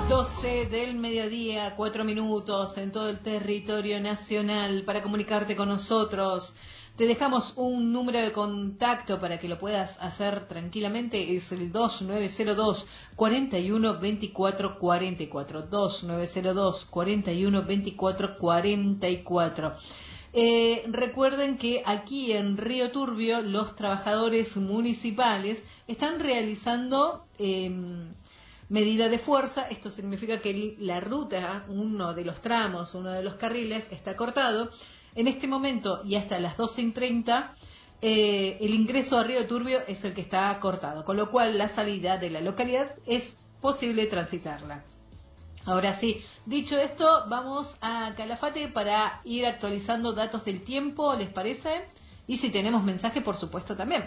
12 del mediodía, 4 minutos en todo el territorio nacional. Para comunicarte con nosotros, te dejamos un número de contacto para que lo puedas hacer tranquilamente. Es el 2902 41 24 44. 2902 41 24 44. Recuerden que aquí en Río Turbio los trabajadores municipales están realizando medida de fuerza. Esto significa que la ruta, uno de los tramos, uno de los carriles está cortado. En este momento y hasta las 12:30 el ingreso a Río Turbio es el que está cortado, con lo cual la salida de la localidad es posible transitarla. Ahora sí, dicho esto, vamos a Calafate para ir actualizando datos del tiempo, ¿les parece? Y si tenemos mensaje, por supuesto, también.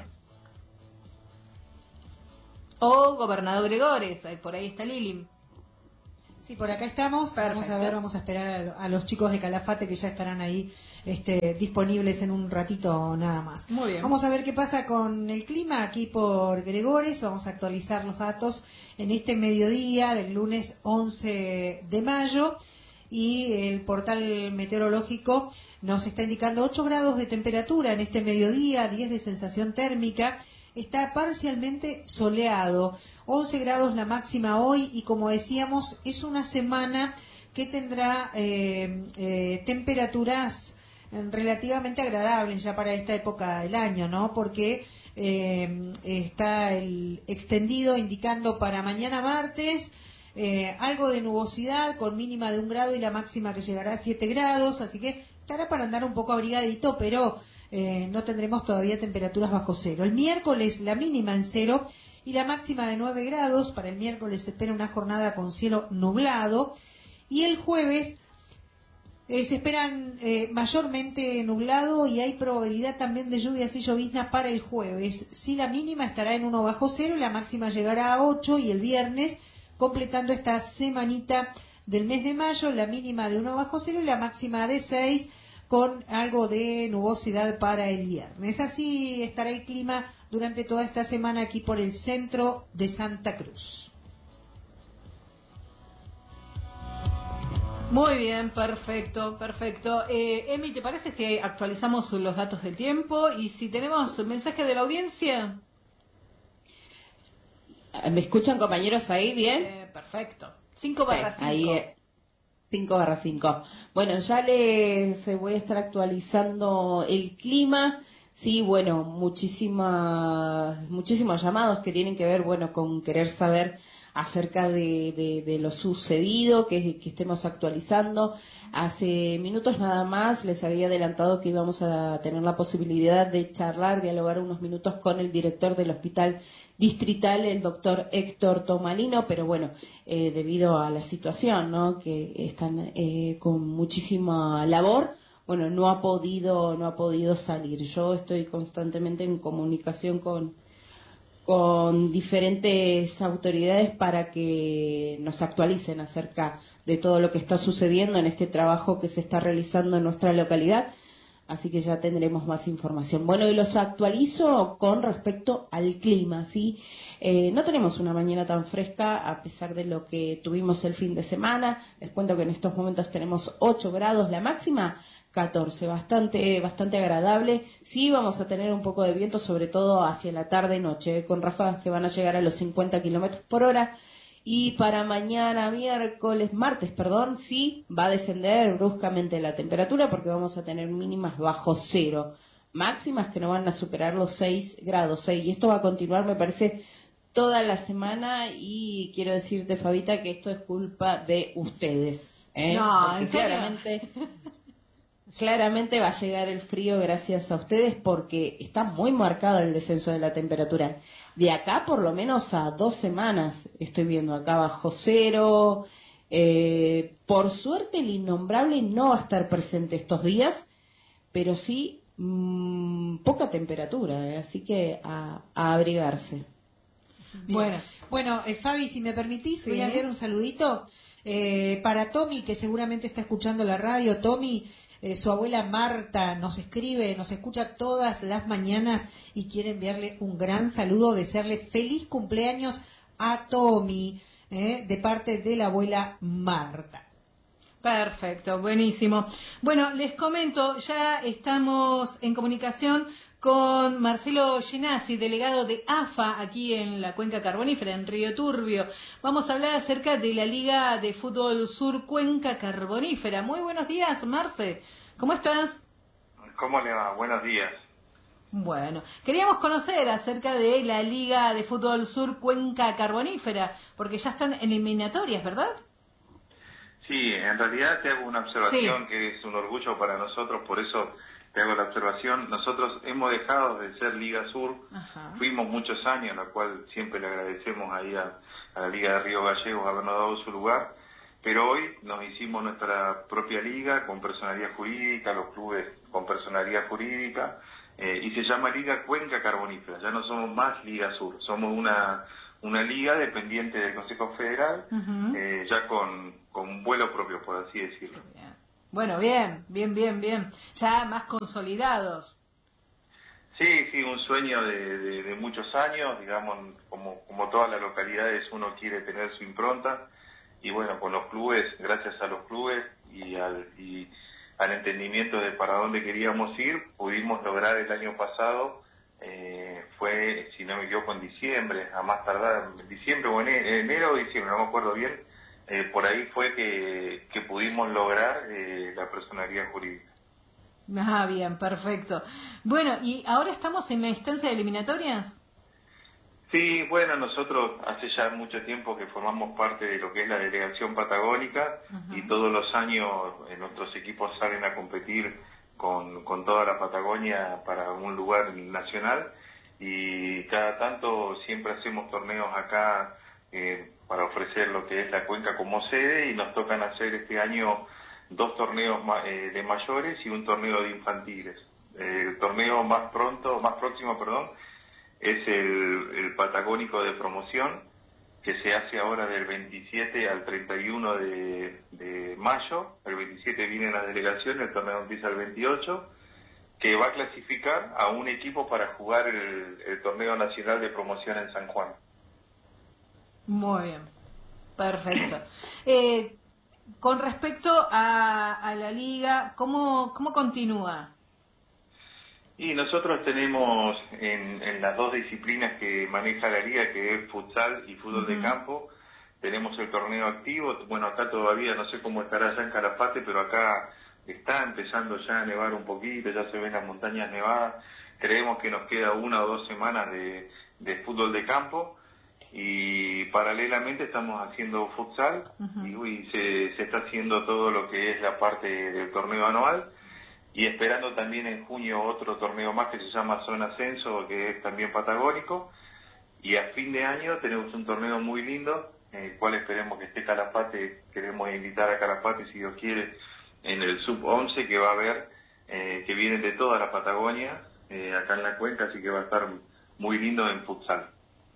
Gobernador Gregores, por ahí está Lili. Sí, por acá estamos. Perfecto. Vamos a esperar a los chicos de Calafate que ya estarán ahí disponibles en un ratito nada más. Muy bien. Vamos a ver qué pasa con el clima aquí por Gregores. Vamos a actualizar los datos en este mediodía del lunes 11 de mayo y el portal meteorológico nos está indicando 8 grados de temperatura en este mediodía, 10 de sensación térmica. Está parcialmente soleado, 11 grados la máxima hoy y como decíamos es una semana que tendrá temperaturas relativamente agradables ya para esta época del año, ¿no? Porque está el extendido indicando para mañana martes algo de nubosidad con mínima de 1 grado y la máxima que llegará a 7 grados, así que estará para andar un poco abrigadito, pero no tendremos todavía temperaturas bajo cero. El miércoles la mínima en 0 y la máxima de 9 grados. Para el miércoles se espera una jornada con cielo nublado y el jueves se esperan mayormente nublado y hay probabilidad también de lluvias y lloviznas para el jueves. Sí, la mínima estará en 1 bajo cero y la máxima llegará a 8 y el viernes, completando esta semanita del mes de mayo, la mínima de 1 bajo cero y la máxima de 6 con algo de nubosidad para el viernes. Así estará el clima durante toda esta semana aquí por el centro de Santa Cruz. Muy bien, perfecto. Emi, ¿te parece si actualizamos los datos del tiempo? Y si tenemos mensaje de la audiencia. ¿Me escuchan, compañeros, ahí bien? Perfecto. 5/5. Ahí 5/5. Bueno, ya les voy a estar actualizando el clima. Sí, bueno, muchísimos llamados que tienen que ver, bueno, con querer saber acerca de lo sucedido, que estemos actualizando. Hace minutos nada más les había adelantado que íbamos a tener la posibilidad de charlar, dialogar unos minutos con el director del Hospital Distrital, el doctor Héctor Tomalino, pero bueno, debido a la situación, ¿no?, que están con muchísima labor, bueno, no ha podido salir. Yo estoy constantemente en comunicación con diferentes autoridades para que nos actualicen acerca de todo lo que está sucediendo en este trabajo que se está realizando en nuestra localidad. Así que ya tendremos más información. Bueno, y los actualizo con respecto al clima, ¿sí? No tenemos una mañana tan fresca a pesar de lo que tuvimos el fin de semana. Les cuento que en estos momentos tenemos 8 grados, la máxima 14, bastante agradable. Sí, vamos a tener un poco de viento, sobre todo hacia la tarde-noche, con ráfagas que van a llegar a los 50 kilómetros por hora. Y para mañana, martes, sí, va a descender bruscamente la temperatura porque vamos a tener mínimas bajo cero, máximas que no van a superar los 6 grados. Y esto va a continuar, me parece, toda la semana. Y quiero decirte, Fabita, que esto es culpa de ustedes, No, porque ¿en serio? Claramente va a llegar el frío gracias a ustedes porque está muy marcado el descenso de la temperatura. De acá por lo menos a 2 semanas estoy viendo acá bajo cero. Por suerte el innombrable no va a estar presente estos días, pero sí poca temperatura, así que a abrigarse. Bien. Bueno, Fabi, si me permitís, Sí. voy a enviar un saludito para Tommy, que seguramente está escuchando la radio. Tommy, su abuela Marta nos escribe, nos escucha todas las mañanas y quiere enviarle un gran saludo, desearle feliz cumpleaños a Tommy. de parte de la abuela Marta. Perfecto, buenísimo. Bueno, les comento, ya estamos en comunicación con Marcelo Genasi, delegado de AFA aquí en la Cuenca Carbonífera, en Río Turbio. Vamos a hablar acerca de la Liga de Fútbol Sur Cuenca Carbonífera. Muy buenos días, Marce. ¿Cómo estás? ¿Cómo le va? Buenos días. Bueno, queríamos conocer acerca de la Liga de Fútbol Sur Cuenca Carbonífera, porque ya están en eliminatorias, ¿verdad? Sí, en realidad te hago una observación Sí. que es un orgullo para nosotros, por eso te hago la observación. Nosotros hemos dejado de ser Liga Sur, Ajá. fuimos muchos años, la cual siempre le agradecemos ahí a la Liga de Río Gallegos habernos dado su lugar, pero hoy nos hicimos nuestra propia liga con personalidad jurídica, los clubes con personalidad jurídica, y se llama Liga Cuenca Carbonífera. Ya no somos más Liga Sur, somos una liga dependiente del Consejo Federal, ya con vuelo propio, por así decirlo. Bueno, bien. Ya más consolidados. Sí, un sueño de muchos años, digamos, como todas las localidades uno quiere tener su impronta, y bueno, con los clubes, gracias a los clubes y al entendimiento de para dónde queríamos ir, pudimos lograr el año pasado, fue, si no me equivoco, en diciembre, a más tardar, en diciembre o en enero o diciembre, no me acuerdo bien, por ahí fue que pudimos lograr la personalidad jurídica. Ah, bien, perfecto. Bueno, ¿y ahora estamos en la instancia de eliminatorias? Sí, bueno, nosotros hace ya mucho tiempo que formamos parte de lo que es la delegación patagónica, y todos los años nuestros equipos salen a competir con toda la Patagonia para un lugar nacional, y cada tanto siempre hacemos torneos acá para ofrecer lo que es la cuenca como sede, y nos tocan hacer este año 2 torneos de mayores y un torneo de infantiles. El torneo más próximo, es el Patagónico de Promoción, que se hace ahora del 27 al 31 de mayo. El 27 viene la delegación, el torneo empieza el 28, que va a clasificar a un equipo para jugar el torneo nacional de promoción en San Juan. Muy bien, perfecto. Con respecto a la liga, ¿cómo continúa? Y nosotros tenemos en las 2 disciplinas que maneja la liga, que es futsal y fútbol de campo, tenemos el torneo activo. Bueno, acá todavía no sé cómo estará allá en Calafate, pero acá está empezando ya a nevar un poquito, ya se ven las montañas nevadas. Creemos que nos queda 1 o 2 semanas de fútbol de campo, y paralelamente estamos haciendo futsal, y se está haciendo todo lo que es la parte del torneo anual, y esperando también en junio otro torneo más que se llama Zona Ascenso, que es también patagónico, y a fin de año tenemos un torneo muy lindo, en el cual esperemos que esté Calafate. Queremos invitar a Calafate, si Dios quiere, en el Sub-11 que va a haber, que vienen de toda la Patagonia, acá en la cuenca, así que va a estar muy lindo en futsal.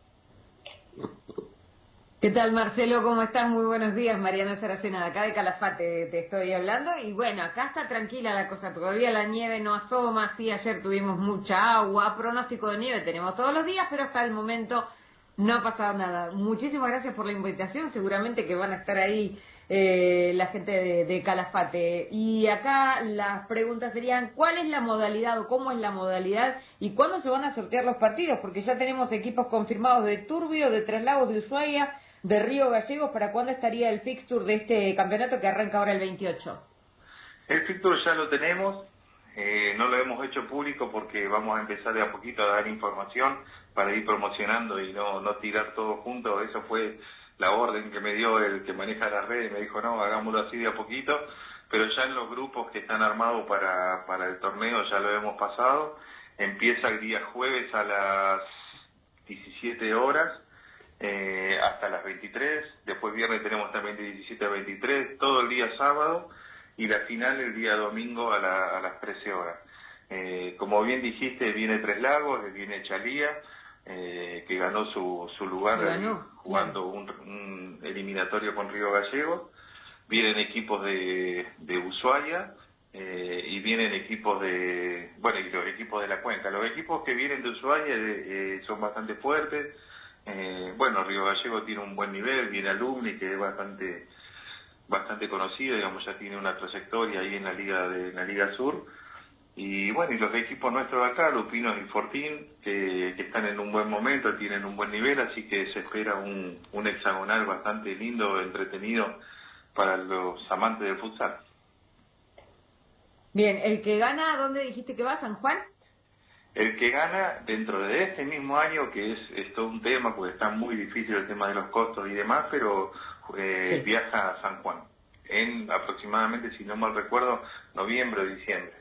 ¿Qué tal, Marcelo? ¿Cómo estás? Muy buenos días. Mariana Saracena, de acá de Calafate te estoy hablando. Y bueno, acá está tranquila la cosa, todavía la nieve no asoma. Sí, ayer tuvimos mucha agua, pronóstico de nieve tenemos todos los días, pero hasta el momento no ha pasado nada. Muchísimas gracias por la invitación, seguramente que van a estar ahí la gente de Calafate. Y acá las preguntas serían, ¿cuál es la modalidad o cómo es la modalidad y cuándo se van a sortear los partidos? Porque ya tenemos equipos confirmados de Turbio, de Tres Lagos, de Ushuaia, de Río Gallegos. ¿Para cuándo estaría el fixture de este campeonato que arranca ahora el 28? El fixture ya lo tenemos, no lo hemos hecho público porque vamos a empezar de a poquito a dar información para ir promocionando y no tirar todo junto. Eso fue la orden que me dio el que maneja las redes, me dijo no, hagámoslo así de a poquito, pero ya en los grupos que están armados para el torneo ya lo hemos pasado. Empieza el día jueves a las 17 horas, hasta las 23, después viernes tenemos también de 17 a 23, todo el día sábado, y la final el día domingo a las 13 horas. Como bien dijiste, viene Tres Lagos, viene Chalía, que ganó su lugar jugando un eliminatorio con Río Gallegos, vienen equipos de Ushuaia, y vienen equipos y los equipos de la cuenca. Los equipos que vienen de Ushuaia son bastante fuertes. Bueno, Río Gallego tiene un buen nivel, viene Alumni, que es bastante conocido, digamos, ya tiene una trayectoria ahí en la Liga Sur. Y bueno, y los equipos nuestros de acá, Lupinos y Fortín, que están en un buen momento, tienen un buen nivel, así que se espera un hexagonal bastante lindo, entretenido para los amantes del futsal. Bien, el que gana, ¿dónde dijiste que va? ¿San Juan? El que gana dentro de este mismo año, que es todo un tema, porque está muy difícil el tema de los costos y demás, pero Sí. viaja a San Juan, en aproximadamente, si no mal recuerdo, noviembre o diciembre.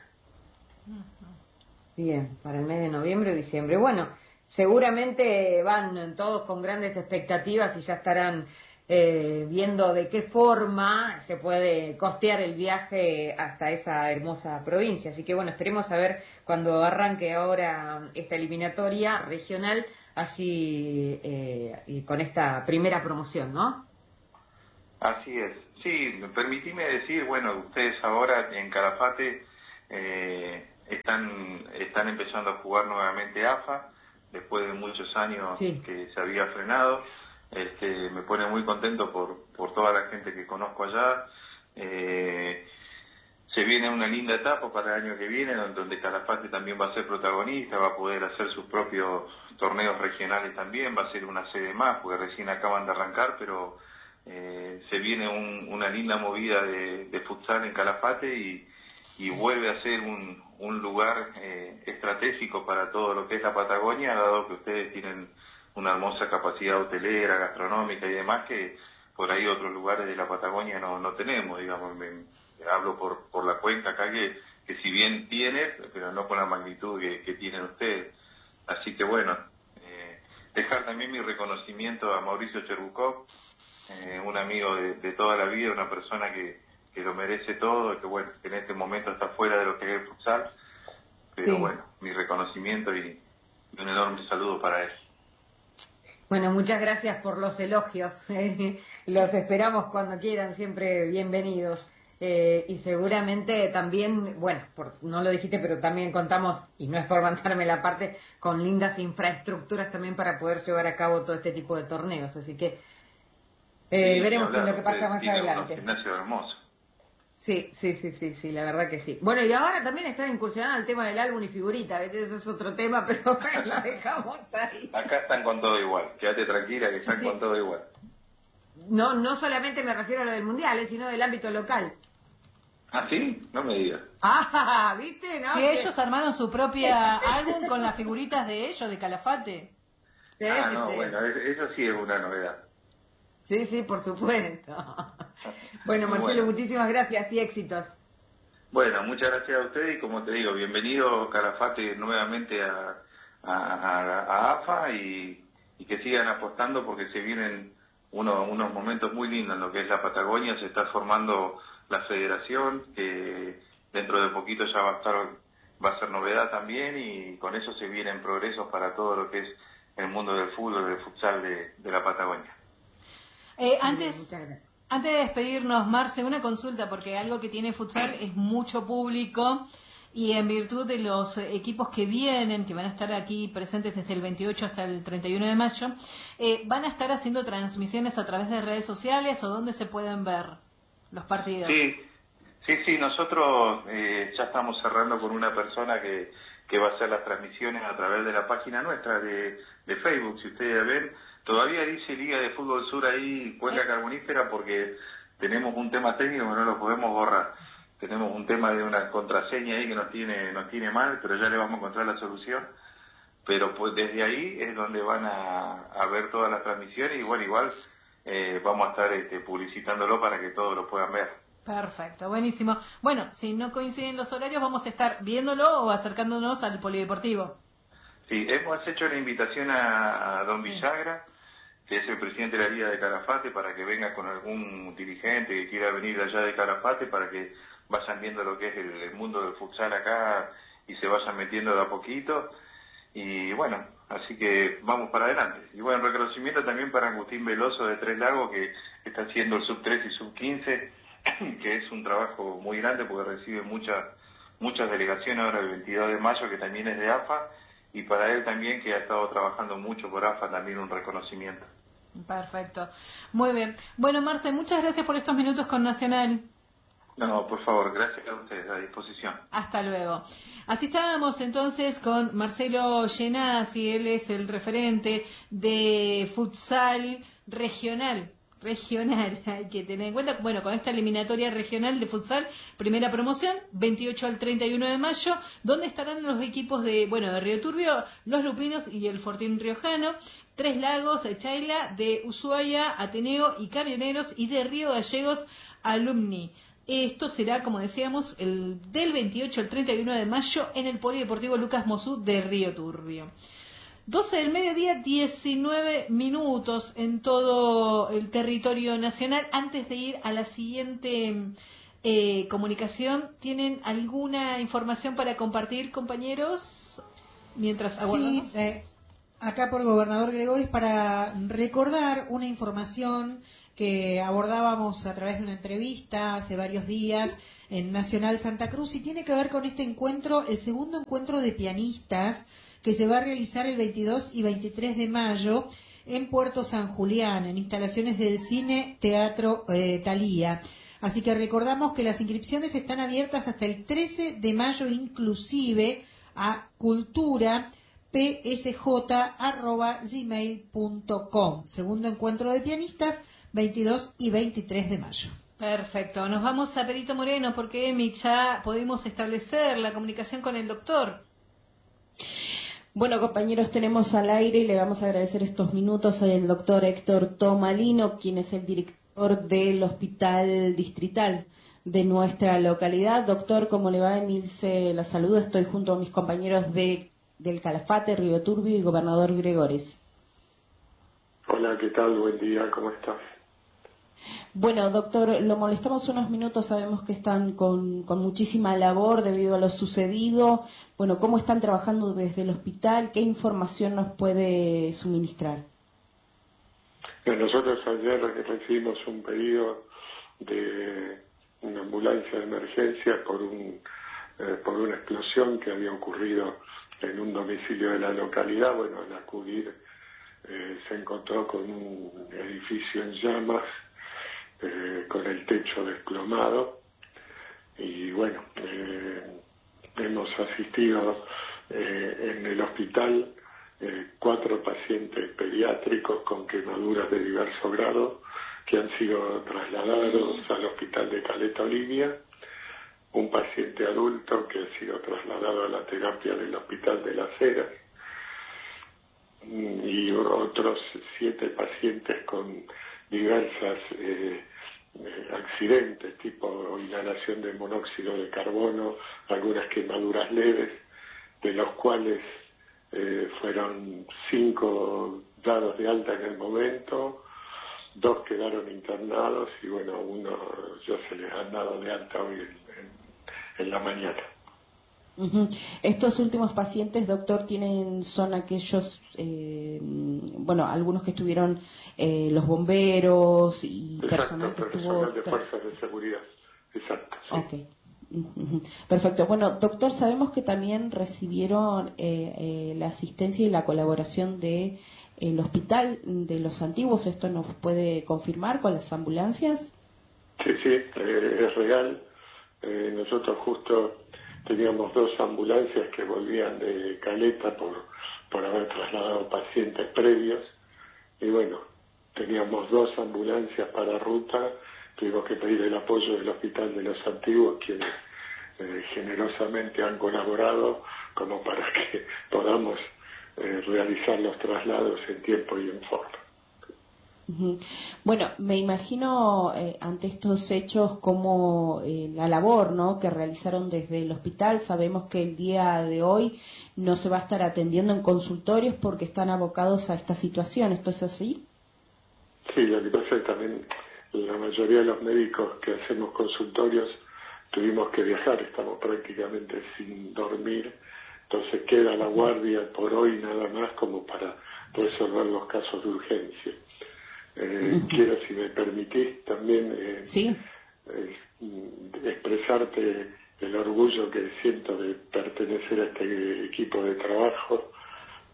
Bien, para el mes de noviembre o diciembre. Bueno, seguramente van todos con grandes expectativas y ya estarán viendo de qué forma se puede costear el viaje hasta esa hermosa provincia. Así que bueno, esperemos a ver cuando arranque ahora esta eliminatoria regional allí y con esta primera promoción, ¿no? Así es. Sí, permitime decir, bueno, ustedes ahora en Calafate están empezando a jugar nuevamente AFA, después de muchos años Sí. que se había frenado. Me pone muy contento por toda la gente que conozco allá. Se viene una linda etapa para el año que viene, donde Calafate también va a ser protagonista, va a poder hacer sus propios torneos regionales también, va a ser una sede más, porque recién acaban de arrancar, pero se viene una linda movida de futsal en Calafate y vuelve a ser un lugar estratégico para todo lo que es la Patagonia, dado que ustedes tienen una hermosa capacidad hotelera, gastronómica y demás, que por ahí otros lugares de la Patagonia no tenemos, digamos. Hablo por la cuenca acá, que si bien tiene, pero no con la magnitud que tienen ustedes. Así que bueno, dejar también mi reconocimiento a Mauricio Cherbucov, un amigo de toda la vida, una persona que lo merece todo, que bueno, que en este momento está fuera de lo que es el futsal, pero Sí. bueno, mi reconocimiento y un enorme saludo para él. Bueno, muchas gracias por los elogios. Los esperamos cuando quieran, siempre bienvenidos. Y seguramente también, bueno, no lo dijiste, pero también contamos, y no es por mandarme la parte, con lindas infraestructuras también para poder llevar a cabo todo este tipo de torneos. Así que Sí, veremos qué es hablar, lo que pasa ustedes más tienen unos adelante. gimnasios hermosos. Sí, la verdad que sí. Bueno, y ahora también están incursionando el tema del álbum y figurita, ¿ves? Eso es otro tema, pero bueno, lo dejamos ahí. Acá están con todo igual, quédate tranquila que están con todo igual. No solamente me refiero a lo del mundial, sino del ámbito local. ¿Ah, sí? No me digas. Ah, ¿viste? ¿No? Si ellos armaron su propia álbum con las figuritas de ellos, de Calafate. No, bueno, eso sí es una novedad. Sí, por supuesto. Bueno, Muy Marcelo, bueno. muchísimas gracias y éxitos. Bueno, muchas gracias a ustedes y como te digo, bienvenido Calafate nuevamente a AFA y que sigan apostando porque se vienen unos momentos muy lindos en lo que es la Patagonia. Se está formando la federación, que dentro de poquito ya va a ser novedad también, y con eso se vienen progresos para todo lo que es el mundo del fútbol, del futsal de la Patagonia. Antes de despedirnos, Marce, una consulta, porque algo que tiene futsal es mucho público y en virtud de los equipos que vienen, que van a estar aquí presentes desde el 28 hasta el 31 de mayo, ¿van a estar haciendo transmisiones a través de redes sociales o dónde se pueden ver los partidos? Sí, nosotros ya estamos cerrando con una persona que va a hacer las transmisiones a través de la página nuestra de Facebook. Si ustedes ven, todavía dice Liga de Fútbol Sur ahí, Cuenca Carbonífera, porque tenemos un tema técnico que no lo podemos borrar. Tenemos un tema de una contraseña ahí que nos tiene mal, pero ya le vamos a encontrar la solución. Pero pues desde ahí es donde van a ver todas las transmisiones y bueno, igual vamos a estar publicitándolo para que todos lo puedan ver. Perfecto, buenísimo. Bueno, si no coinciden los horarios, vamos a estar viéndolo o acercándonos al polideportivo. Sí, hemos hecho una invitación a don Villagra, que es el presidente de la Liga de Calafate, para que venga con algún dirigente que quiera venir de allá de Calafate, para que vayan viendo lo que es el mundo del futsal acá y se vayan metiendo de a poquito. Y bueno, así que vamos para adelante. Y bueno, reconocimiento también para Agustín Veloso de Tres Lagos, que está haciendo el sub-13 y sub-15, que es un trabajo muy grande porque recibe muchas delegaciones ahora el 22 de mayo, que también es de AFA, y para él también, que ha estado trabajando mucho por AFA, también un reconocimiento. Perfecto. Muy bien. Bueno, Marce, muchas gracias por estos minutos con Nacional. No, por favor, gracias a ustedes, a disposición. Hasta luego. Así estábamos entonces con Marcelo Genasi, él es el referente de futsal regional, hay que tener en cuenta, bueno, con esta eliminatoria regional de futsal, primera promoción, 28 al 31 de mayo, donde estarán los equipos de Río Turbio, Los Lupinos y el Fortín Riojano, Tres Lagos, Chaila, de Ushuaia, Ateneo y Camioneros, y de Río Gallegos, Alumni. Esto será, como decíamos, del 28 al 31 de mayo en el Polideportivo Lucas Mosú de Río Turbio. 12 del mediodía, 19 minutos en todo el territorio nacional. Antes de ir a la siguiente comunicación, ¿tienen alguna información para compartir, compañeros? Mientras aguardamos. Sí, acá por Gobernador Gregores, para recordar una información que abordábamos a través de una entrevista hace varios días en Nacional Santa Cruz, y tiene que ver con este encuentro, el segundo encuentro de pianistas, que se va a realizar el 22 y 23 de mayo en Puerto San Julián, en instalaciones del Cine Teatro Thalía. Así que recordamos que las inscripciones están abiertas hasta el 13 de mayo inclusive a culturapsj@gmail.com. Segundo encuentro de pianistas, 22 y 23 de mayo. Perfecto. Nos vamos a Perito Moreno porque, Emi, ya pudimos establecer la comunicación con el doctor. Bueno, compañeros, tenemos al aire y le vamos a agradecer estos minutos al doctor Héctor Tomalino, quien es el director del Hospital Distrital de nuestra localidad. Doctor, ¿cómo le va? Emilce, la saludo. Estoy junto a mis compañeros del Calafate, Río Turbio y Gobernador Gregores. Hola, ¿qué tal? Buen día, ¿cómo estás? Bueno, doctor, lo molestamos unos minutos, sabemos que están con muchísima labor debido a lo sucedido. Bueno, ¿cómo están trabajando desde el hospital? ¿Qué información nos puede suministrar? Nosotros ayer recibimos un pedido de una ambulancia de emergencia por una explosión que había ocurrido en un domicilio de la localidad. Bueno, al acudir se encontró con un edificio en llamas, con el techo desplomado, y bueno, hemos asistido en el hospital 4 pacientes pediátricos con quemaduras de diverso grado que han sido trasladados al hospital de Caleta Olivia, un paciente adulto que ha sido trasladado a la terapia del hospital de Las Heras, y otros 7 pacientes con diversas accidentes, tipo inhalación de monóxido de carbono, algunas quemaduras leves, de los cuales fueron 5 dados de alta en el momento, 2 quedaron internados y bueno, uno ya se les han dado de alta hoy en la mañana. Uh-huh. Estos últimos pacientes, doctor, son aquellos, algunos que estuvieron los bomberos y exacto, personal que personal de fuerzas de seguridad. Exacto. Sí. Okay. Uh-huh. Perfecto. Bueno, doctor, sabemos que también recibieron la asistencia y la colaboración de el Hospital de los Antiguos. ¿Esto nos puede confirmar con las ambulancias? Sí, es real. Nosotros justo teníamos 2 ambulancias que volvían de Caleta por haber trasladado pacientes previos, y bueno, teníamos 2 ambulancias para ruta. Tuvimos que pedir el apoyo del Hospital de los Antiguos, quienes generosamente han colaborado como para que podamos realizar los traslados en tiempo y en forma. Bueno, me imagino ante estos hechos como la labor, ¿no?, que realizaron desde el hospital. Sabemos que el día de hoy no se va a estar atendiendo en consultorios porque están abocados a esta situación. ¿Esto es así? Sí, lo que pasa es que también la mayoría de los médicos que hacemos consultorios tuvimos que viajar, estamos prácticamente sin dormir, entonces queda la guardia por hoy nada más como para resolver los casos de urgencia. Quiero, si me permitís, también sí, expresarte el orgullo que siento de pertenecer a este equipo de trabajo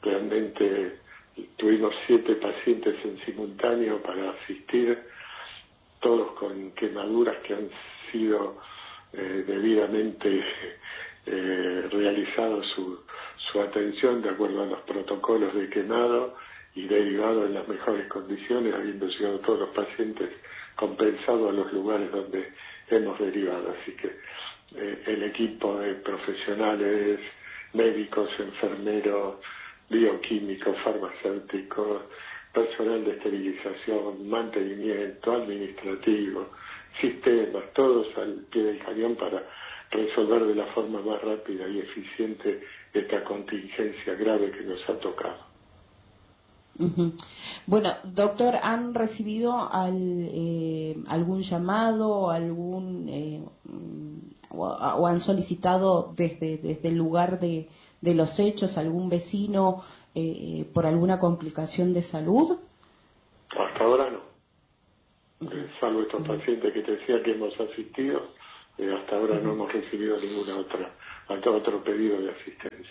realmente tuvimos 7 pacientes en simultáneo para asistir, todos con quemaduras que han sido debidamente realizado su atención de acuerdo a los protocolos de quemado y derivado en las mejores condiciones, habiendo llegado todos los pacientes compensados a los lugares donde hemos derivado. Así que el equipo de profesionales, médicos, enfermeros, bioquímicos, farmacéuticos, personal de esterilización, mantenimiento, administrativo, sistemas, todos al pie del cañón para resolver de la forma más rápida y eficiente esta contingencia grave que nos ha tocado. Uh-huh. Bueno, doctor, ¿han recibido algún llamado, o han solicitado desde el lugar de los hechos, algún vecino por alguna complicación de salud? Hasta ahora no. Salvo estos pacientes que te decía que hemos asistido, hasta ahora no hemos recibido otro pedido de asistencia.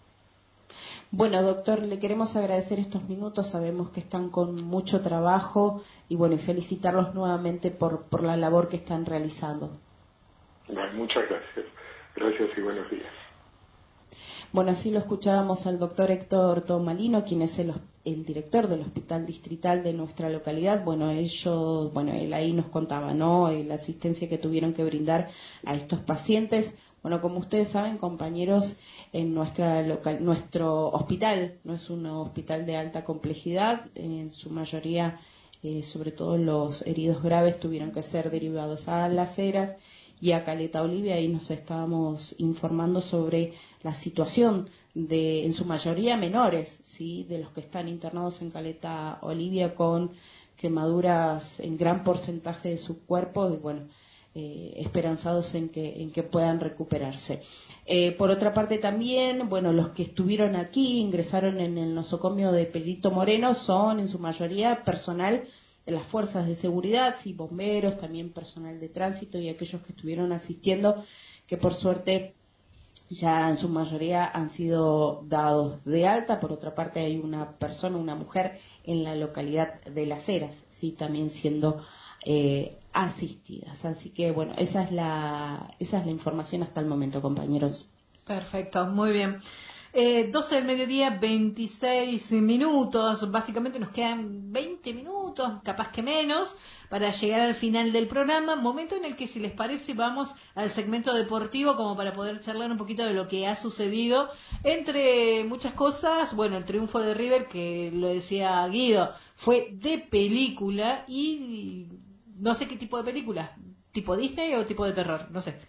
Bueno, doctor, le queremos agradecer estos minutos, sabemos que están con mucho trabajo y bueno, y felicitarlos nuevamente por la labor que están realizando. Bueno, muchas gracias. Gracias y buenos días. Bueno, así lo escuchábamos al doctor Héctor Tomalino, quien es el director del Hospital Distrital de nuestra localidad. Bueno, él ahí nos contaba, ¿no?, la asistencia que tuvieron que brindar a estos pacientes. Bueno, como ustedes saben, compañeros, en nuestro hospital no es un hospital de alta complejidad, en su mayoría, sobre todo los heridos graves, tuvieron que ser derivados a Las Heras y a Caleta Olivia. Ahí nos estábamos informando sobre la situación en su mayoría menores, ¿sí?, de los que están internados en Caleta Olivia con quemaduras en gran porcentaje de su cuerpo y bueno, esperanzados en que puedan recuperarse. Por otra parte también, bueno, los que estuvieron aquí, ingresaron en el nosocomio de Perito Moreno, son en su mayoría personal de las fuerzas de seguridad, sí, bomberos, también personal de tránsito y aquellos que estuvieron asistiendo, que por suerte ya en su mayoría han sido dados de alta. Por otra parte hay una mujer en la localidad de Las Heras, sí, también siendo asistidas. Así que bueno, esa es la información hasta el momento, compañeros. Perfecto, muy bien. 12 del mediodía, 26 minutos. Básicamente nos quedan 20 minutos, capaz que menos, para llegar al final del programa. Momento en el que, si les parece, vamos al segmento deportivo como para poder charlar un poquito de lo que ha sucedido. Entre muchas cosas, bueno, el triunfo de River, que lo decía Guido, fue de película y no sé qué tipo de película. ¿Tipo Disney o tipo de terror? No sé.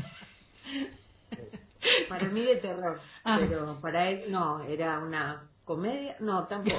Para mí de terror, pero para él no, era una comedia, no, tampoco.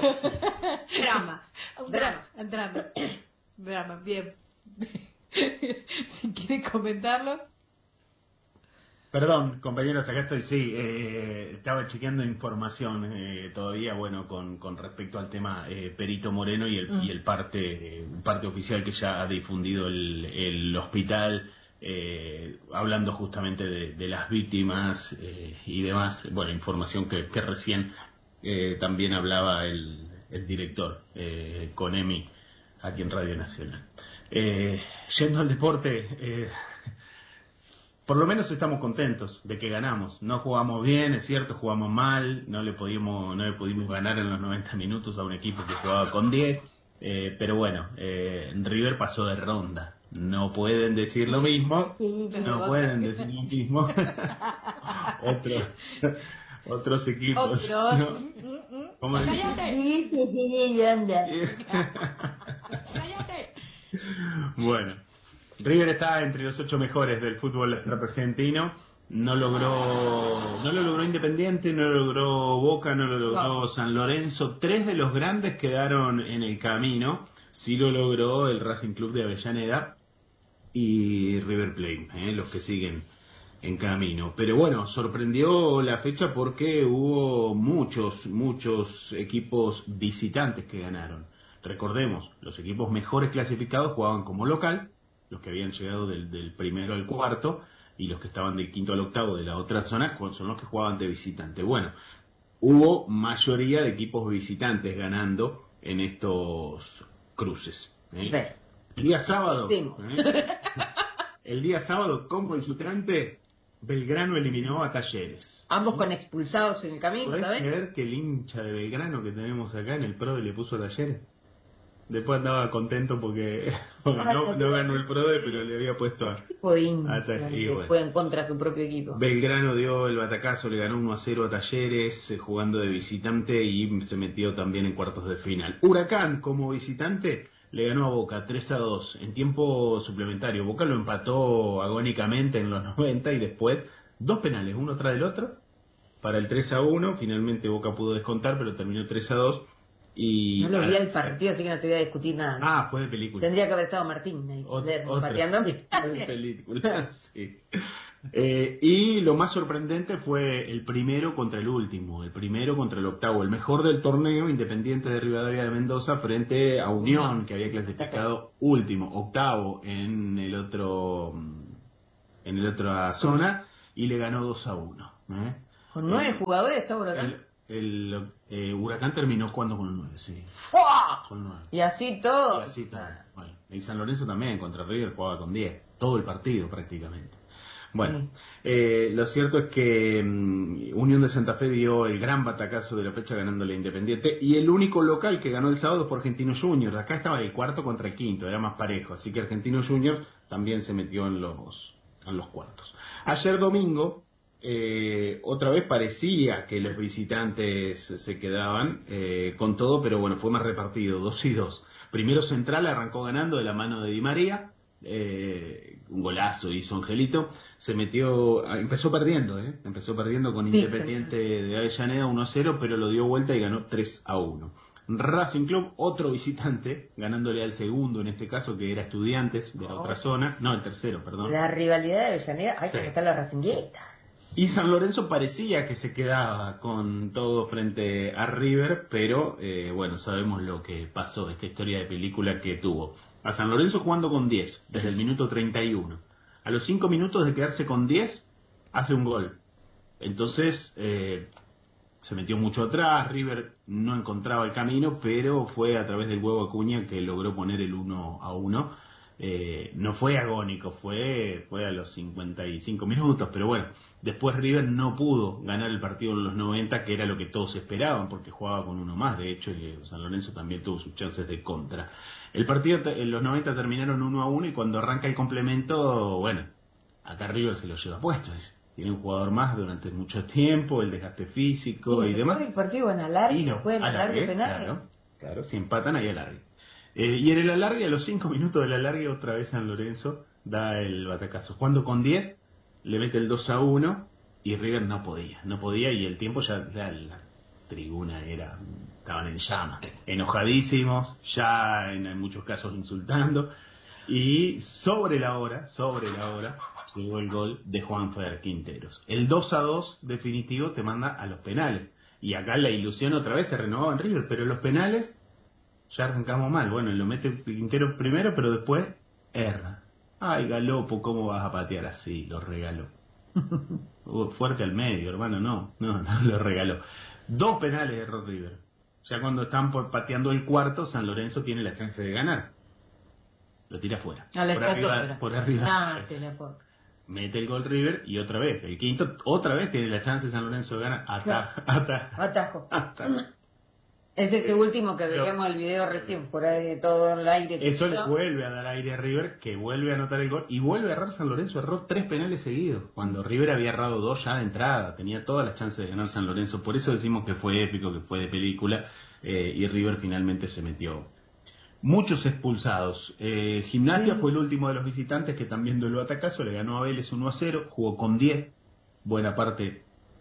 Drama, bien. Si quiere comentarlo. Perdón, compañeros, acá estoy, sí, estaba chequeando información todavía, bueno, con respecto al tema Perito Moreno y el parte oficial que ya ha difundido el hospital, hablando justamente de las víctimas y demás, bueno, información que recién también hablaba el director con Emi aquí en Radio Nacional. Yendo al deporte, por lo menos estamos contentos de que ganamos. No jugamos bien, es cierto, jugamos mal, no le pudimos ganar en los 90 minutos a un equipo que jugaba con 10, pero bueno, River pasó de ronda. No pueden decir lo mismo, otros equipos. ¿No? ¡Cállate! Bueno, River está entre los 8 mejores del fútbol argentino. No lo logró Independiente, no lo logró Boca, no lo logró San Lorenzo. 3 de los grandes quedaron en el camino. Sí lo logró el Racing Club de Avellaneda y River Plate, los que siguen en camino. Pero bueno, sorprendió la fecha porque hubo muchos equipos visitantes que ganaron. Recordemos, los equipos mejores clasificados jugaban como local, los que habían llegado del primero al cuarto, y los que estaban del quinto al octavo de la otra zona son los que jugaban de visitante. Bueno, hubo mayoría de equipos visitantes ganando en estos cruces. El día sábado, el día sábado, con visitante, Belgrano eliminó a Talleres. Ambos con expulsados en el camino, ¿Podés ¿sabes? creer que el hincha de Belgrano que tenemos acá en el PRODE le puso a Talleres? Después andaba contento porque no ganó el PRODE, pero le había puesto a... Tipo de hincha y que bueno. fue en contra de su propio equipo. Belgrano dio el batacazo, le ganó 1-0 a Talleres, jugando de visitante, y se metió también en cuartos de final. Huracán, como visitante, le ganó a Boca 3-2 en tiempo suplementario. Boca lo empató agónicamente en los 90 y después 2 penales, uno tras del otro, para el 3-1. Finalmente Boca pudo descontar, pero terminó 3-2. Y no lo vi al partido, así que no te voy a discutir nada. Ah, fue de película. Tendría que haber estado Martín ahí, pateando a mí. De película, sí. Y lo más sorprendente fue el primero contra el último, el primero contra el octavo, el mejor del torneo, Independiente de Rivadavia de Mendoza, frente a Unión, que había clasificado último, octavo en el otro, en la otra zona, y le ganó 2-1. Con 9 jugadores está Huracán. El Huracán terminó jugando con 9, sí. ¡Fua! Con 9. Y así todo. Y así todo. Bueno, y San Lorenzo también contra River jugaba con 10, todo el partido prácticamente. Bueno, lo cierto es que Unión de Santa Fe dio el gran batacazo de la fecha ganándole a Independiente, y el único local que ganó el sábado fue Argentino Juniors. Acá estaba el cuarto contra el quinto, era más parejo, así que Argentino Juniors también se metió en los cuartos. Ayer domingo, otra vez parecía que los visitantes se quedaban con todo, pero bueno, fue más repartido, 2-2. Primero Central arrancó ganando de la mano de Di María, un golazo hizo Angelito, empezó perdiendo con Independiente de Avellaneda 1-0, pero lo dio vuelta y ganó 3-1. Racing Club, otro visitante, ganándole al segundo en este caso, que era Estudiantes de la otra zona, no, el tercero, perdón. La rivalidad de Avellaneda, Sí. como está la Racingueta. Y San Lorenzo parecía que se quedaba con todo frente a River, pero bueno, sabemos lo que pasó, esta historia de película que tuvo. A San Lorenzo jugando con 10, desde el minuto 31. A los 5 minutos de quedarse con 10, hace un gol. Entonces, se metió mucho atrás, River no encontraba el camino, pero fue a través del huevo Acuña que logró poner el 1-1. No fue agónico, fue a los 55 minutos, pero bueno, después River no pudo ganar el partido en los 90, que era lo que todos esperaban, porque jugaba con uno más, de hecho, y San Lorenzo también tuvo sus chances de contra. El partido en los 90 terminaron 1-1, y cuando arranca el complemento, bueno, acá River se lo lleva puesto. Tiene un jugador más durante mucho tiempo, el desgaste físico y demás. El partido van a alargue, Y no, pueden alargue penales. Claro, si empatan ahí alargue. Y en el alargue, a los 5 minutos del alargue, otra vez San Lorenzo da el batacazo. Cuando con 10 le mete el 2-1 y River no podía, y el tiempo ya la tribuna estaban en llamas, enojadísimos, ya en muchos casos insultando, y sobre la hora llegó el gol de Juanfer Quinteros. El 2-2 definitivo te manda a los penales, y acá la ilusión otra vez se renovaba en River, pero los penales ya arrancamos mal. Bueno, lo mete Quintero primero, pero después erra. Ay, Galopo, ¿cómo vas a patear así? Lo regaló. Fuerte al medio, hermano, no, lo regaló. 2 penales erró River. Ya cuando están pateando el cuarto, San Lorenzo tiene la chance de ganar. Lo tira afuera. Por arriba. Mete el gol River y otra vez. El quinto, otra vez tiene la chance San Lorenzo de ganar. Atajo. Es ese último que veíamos el video recién, por ahí todo el aire. Eso le vuelve a dar aire a River, que vuelve a anotar el gol, y vuelve a errar San Lorenzo. Erró 3 penales seguidos, cuando River había errado 2 ya de entrada. Tenía todas las chances de ganar San Lorenzo. Por eso decimos que fue épico, que fue de película, y River finalmente se metió. Muchos expulsados. Gimnasia fue el último de los visitantes, que también dio el batacazo, le ganó a Vélez 1-0, jugó con 10, buena parte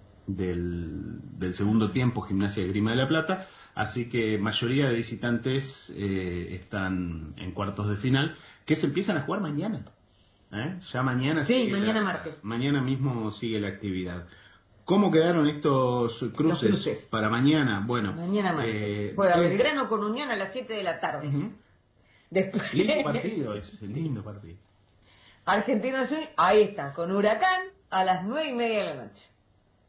del segundo tiempo, Gimnasia de Grima de la Plata. Así que mayoría de visitantes están en cuartos de final, que se empiezan a jugar mañana. Ya mañana. Sí, mañana martes. Mañana mismo sigue la actividad. ¿Cómo quedaron estos cruces para mañana? Bueno, mañana martes. Juega Belgrano con Unión a las 7 de la tarde. Después... Lindo partido ese, lindo partido. Argentinos Juniors, ahí está, con Huracán a las 9:30 de la noche.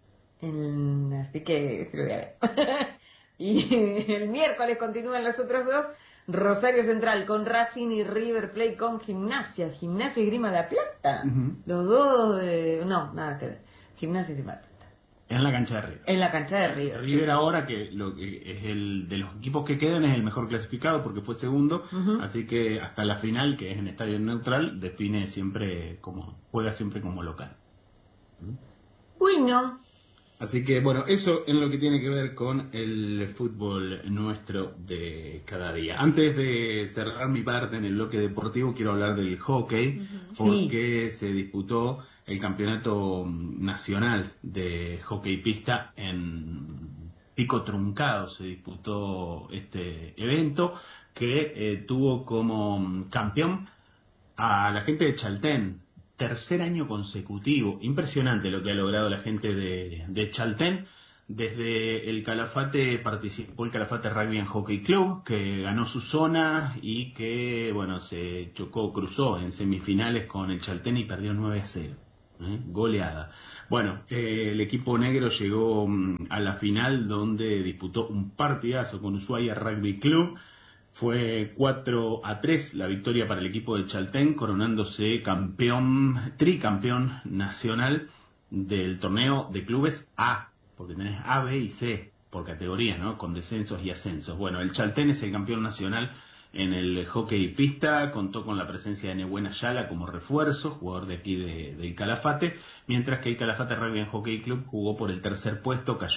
Así que se lo voy a ver. Y el miércoles continúan los otros dos. Rosario Central con Racing y River Plate con Gimnasia y Grima La Plata. Los dos no, nada que ver. Gimnasia y Grima La Plata. En la cancha de River. En la cancha de River. River ahora, que lo que es el de los equipos que quedan, es el mejor clasificado porque fue segundo, así que hasta la final, que es en estadio neutral, juega siempre como local. Bueno. Así que bueno, eso en lo que tiene que ver con el fútbol nuestro de cada día. Antes de cerrar mi parte en el bloque deportivo, quiero hablar del hockey, porque se disputó el campeonato nacional de hockey pista en Pico Truncado. Se disputó este evento que tuvo como campeón a la gente de Chaltén. Tercer año consecutivo. Impresionante lo que ha logrado la gente de Chaltén. Desde el Calafate participó el Calafate Rugby and Hockey Club, que ganó su zona y que, cruzó en semifinales con el Chaltén y perdió 9-0. Goleada. Bueno, el equipo negro llegó a la final, donde disputó un partidazo con Ushuaia Rugby Club. Fue 4-3 la victoria para el equipo de Chaltén, coronándose tricampeón nacional del torneo de clubes A, porque tenés A, B y C por categoría, ¿no? Con descensos y ascensos. Bueno, el Chaltén es el campeón nacional en el hockey pista, contó con la presencia de Nehuen Ayala como refuerzo, jugador de aquí del Calafate, mientras que el Calafate Rugby and Hockey Club jugó por el tercer puesto, cayó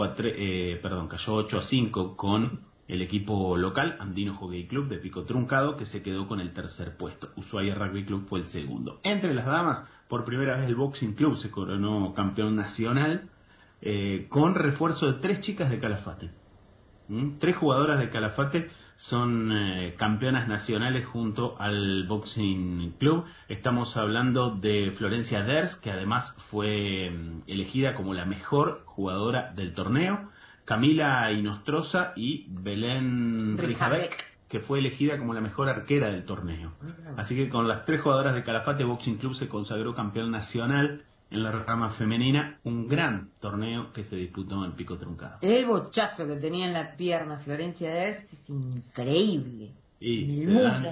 8-5 con el equipo local, Andino Hockey Club de Pico Truncado, que se quedó con el tercer puesto. Ushuaia Rugby Club fue el segundo. Entre las damas, por primera vez el Boxing Club se coronó campeón nacional, con refuerzo de 3 chicas de Calafate. 3 jugadoras de Calafate son campeonas nacionales junto al Boxing Club. Estamos hablando de Florencia Ders, que además fue elegida como la mejor jugadora del torneo, Camila Inostroza y Belén Rijabek, que fue elegida como la mejor arquera del torneo. Así que con las 3 jugadoras de Calafate, Boxing Club se consagró campeón nacional en la rama femenina, un gran torneo que se disputó en Pico Truncado. El bochazo que tenía en la pierna Florencia Ders es increíble. Y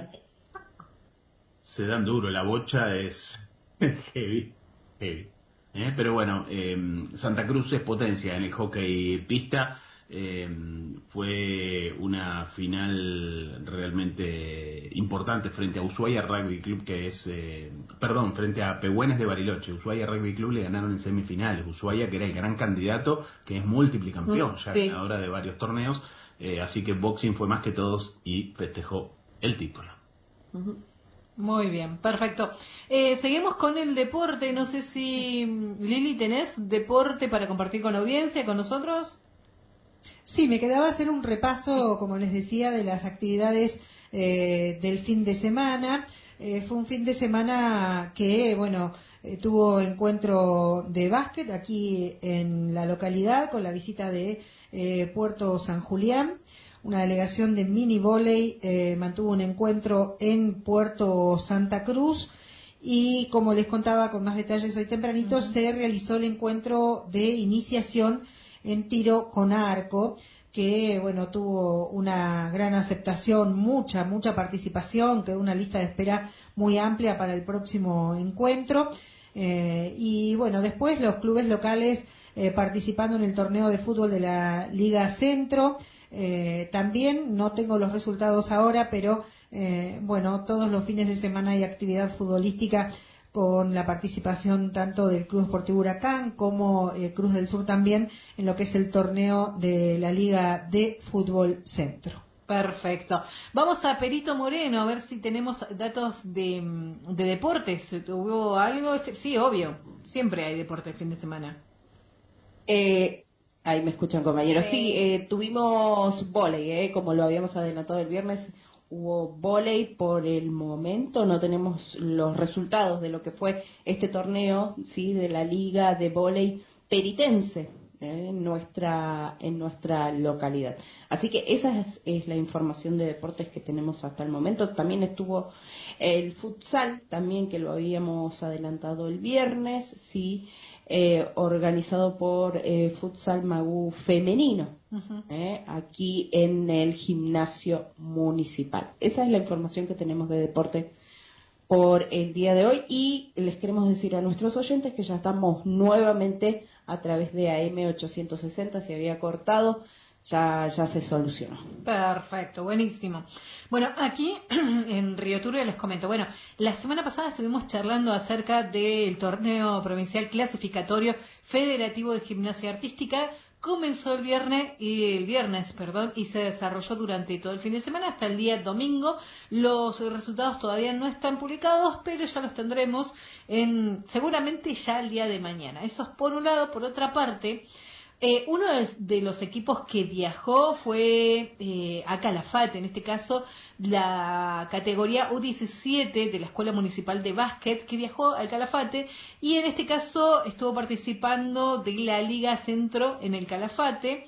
se dan duro, la bocha es heavy. Pero bueno, Santa Cruz es potencia en el hockey pista. Fue una final realmente importante frente a Ushuaia Rugby Club, frente a Pehuenes de Bariloche. Ushuaia Rugby Club le ganaron en semifinales. Ushuaia, que era el gran candidato, que es múltiple campeón, ganadora de varios torneos. Así que Boxing fue más que todos y festejó el título. Muy bien, perfecto. Seguimos con el deporte. No sé si, Lili, ¿tenés deporte para compartir con la audiencia, con nosotros? Sí, me quedaba hacer un repaso, como les decía, de las actividades del fin de semana. Fue un fin de semana que, tuvo encuentro de básquet aquí en la localidad, con la visita de Puerto San Julián. Una delegación de mini vóley mantuvo un encuentro en Puerto Santa Cruz y, como les contaba con más detalles hoy tempranito, se realizó el encuentro de iniciación en tiro con arco, que tuvo una gran aceptación, mucha participación, quedó una lista de espera muy amplia para el próximo encuentro. Y después los clubes locales participando en el torneo de fútbol de la Liga Centro. También no tengo los resultados ahora, pero todos los fines de semana hay actividad futbolística con la participación tanto del Club Esportivo Huracán como Cruz del Sur también en lo que es el torneo de la Liga de Fútbol Centro. Perfecto. Vamos a Perito Moreno a ver si tenemos datos de deportes. ¿Hubo algo? Sí, obvio. Siempre hay deporte el fin de semana. Ahí me escuchan, compañeros. Sí, tuvimos vóley, como lo habíamos adelantado el viernes. Hubo vóley. Por el momento no tenemos los resultados de lo que fue este torneo, sí, de la Liga de Vóley Peritense, en nuestra localidad. Así que esa es la información de deportes que tenemos hasta el momento. También estuvo el futsal, también que lo habíamos adelantado el viernes, sí, organizado por Futsal Magú Femenino, aquí en el gimnasio municipal. Esa es la información que tenemos de deportes por el día de hoy, y les queremos decir a nuestros oyentes que ya estamos nuevamente a través de AM860, se había cortado, ya se solucionó. Perfecto, buenísimo. Bueno, aquí en Río Turbio les comento, bueno, la semana pasada estuvimos charlando acerca del torneo provincial clasificatorio federativo de gimnasia artística. Comenzó el viernes, y se desarrolló durante todo el fin de semana hasta el día domingo. Los resultados todavía no están publicados, pero ya los tendremos seguramente ya el día de mañana. Eso es por un lado. Por otra parte, uno de los equipos que viajó fue a Calafate, en este caso la categoría U17 de la Escuela Municipal de Básquet, que viajó al Calafate, y en este caso estuvo participando de la Liga Centro en el Calafate,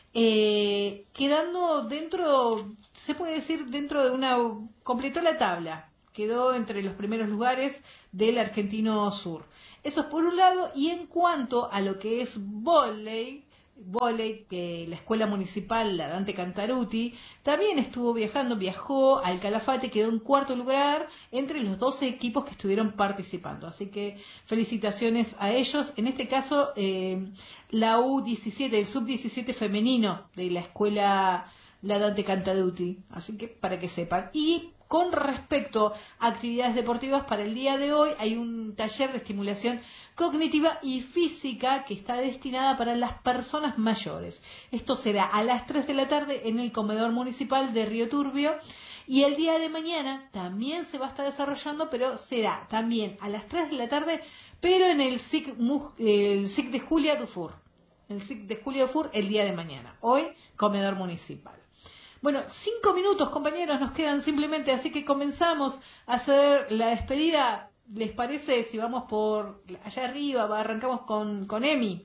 quedando dentro, se puede decir, completó la tabla, quedó entre los primeros lugares del Argentino Sur. Eso es por un lado. Y en cuanto a lo que es vóley, que la escuela municipal, la Dante Cantaruti, también viajó al Calafate, quedó en cuarto lugar entre los 12 equipos que estuvieron participando. Así que felicitaciones a ellos. En este caso, la U17, el sub-17 femenino de la escuela la Dante Cantaruti. Así que para que sepan. Y con respecto a actividades deportivas, para el día de hoy hay un taller de estimulación cognitiva y física que está destinada para las personas mayores. Esto será a las 3 de la tarde en el comedor municipal de Río Turbio, y el día de mañana también se va a estar desarrollando, pero será también a las 3 de la tarde, pero en el SIC de Julia Dufour. El SIC de Julia Dufour el día de mañana. Hoy, comedor municipal. Bueno, 5 minutos, compañeros, nos quedan simplemente, así que comenzamos a hacer la despedida. ¿Les parece si vamos por allá arriba? Arrancamos con Emi.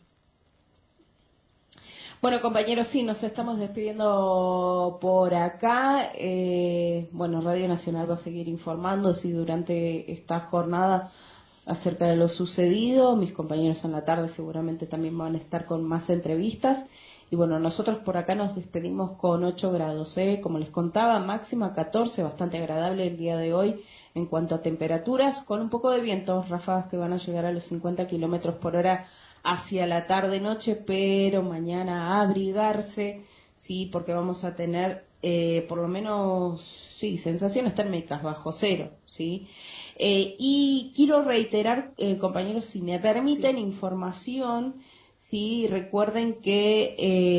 Bueno, compañeros, sí, nos estamos despidiendo por acá. Radio Nacional va a seguir informando durante esta jornada acerca de lo sucedido. Mis compañeros en la tarde seguramente también van a estar con más entrevistas. Y bueno, nosotros por acá nos despedimos con 8 grados, como les contaba, máxima 14, bastante agradable el día de hoy en cuanto a temperaturas, con un poco de viento, ráfagas que van a llegar a los 50 kilómetros por hora hacia la tarde-noche, pero mañana a abrigarse, sí, porque vamos a tener por lo menos, sí, sensaciones térmicas bajo cero, sí. Y quiero reiterar, compañeros, si me permiten, sí, información. Sí, recuerden que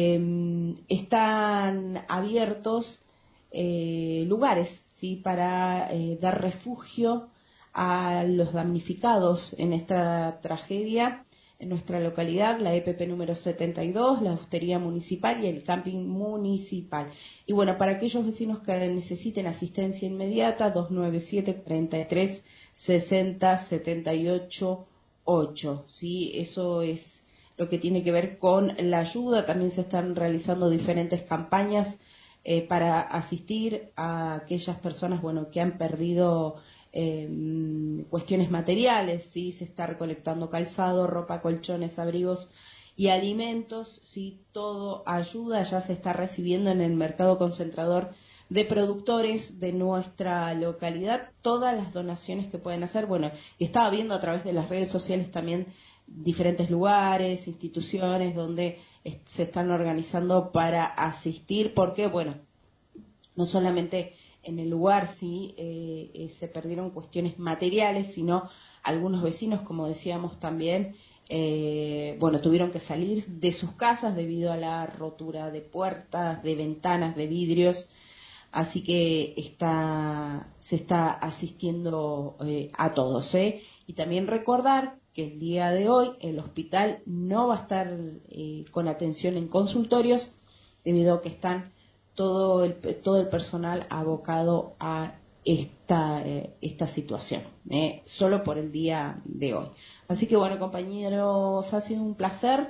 están abiertos lugares, sí, para dar refugio a los damnificados en esta tragedia en nuestra localidad, la EPP número 72, la hostería municipal y el camping municipal. Y bueno, para aquellos vecinos que necesiten asistencia inmediata, 297-43-60-78-8, sí, eso es lo que tiene que ver con la ayuda. También se están realizando diferentes campañas para asistir a aquellas personas, que han perdido cuestiones materiales, ¿sí? Se está recolectando calzado, ropa, colchones, abrigos y alimentos, ¿sí? Todo ayuda, ya se está recibiendo en el mercado concentrador de productores de nuestra localidad todas las donaciones que pueden hacer. Y estaba viendo a través de las redes sociales también diferentes lugares, instituciones donde se están organizando para asistir, porque no solamente en el lugar sí se perdieron cuestiones materiales, sino algunos vecinos, como decíamos también, tuvieron que salir de sus casas debido a la rotura de puertas, de ventanas, de vidrios. Así que se está asistiendo a todos, Y también recordar que el día de hoy el hospital no va a estar con atención en consultorios, debido a que están todo el personal abocado a esta situación, solo por el día de hoy. Así que compañeros, ha sido un placer.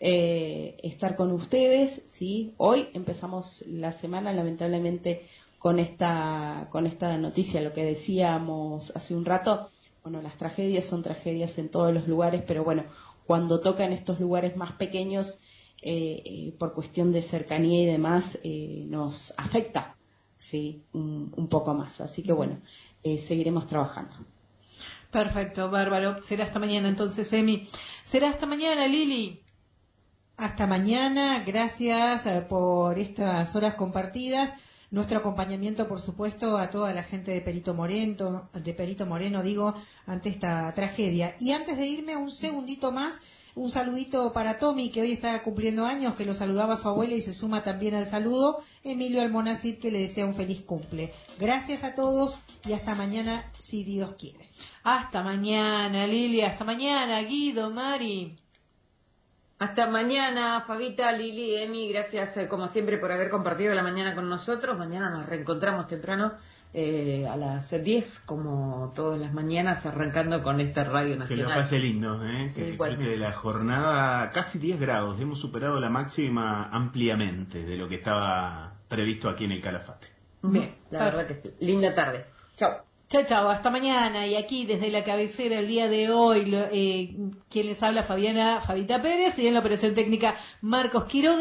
estar con ustedes, ¿sí? Hoy empezamos la semana, lamentablemente, con esta noticia, lo que decíamos hace un rato. Bueno, las tragedias son tragedias en todos los lugares, pero bueno, cuando tocan estos lugares más pequeños, por cuestión de cercanía y demás, nos afecta, ¿sí? Un poco más. Así que bueno, seguiremos trabajando. Perfecto, bárbaro. Será hasta mañana entonces, Emi. Será hasta mañana, Lili. Hasta mañana, gracias por estas horas compartidas. Nuestro acompañamiento, por supuesto, a toda la gente de Perito Moreno, ante esta tragedia. Y antes de irme, un segundito más, un saludito para Tommy, que hoy está cumpliendo años, que lo saludaba a su abuela y se suma también al saludo. Emilio Almonacid, que le desea un feliz cumple. Gracias a todos y hasta mañana, si Dios quiere. Hasta mañana, Lili. Hasta mañana, Guido, Mari. Hasta mañana, Fabita, Lili, Emi, gracias como siempre por haber compartido la mañana con nosotros. Mañana nos reencontramos temprano a las 10, como todas las mañanas, arrancando con esta radio nacional. Que lo pase lindo, que disfrute de la jornada. Casi 10 grados, hemos superado la máxima ampliamente de lo que estaba previsto aquí en el Calafate. Bien, la verdad que sí. Linda tarde. Chao. Chao, chao, hasta mañana. Y aquí desde la cabecera el día de hoy, quien les habla, Fabita Pérez, y en la operación técnica, Marcos Quiroga.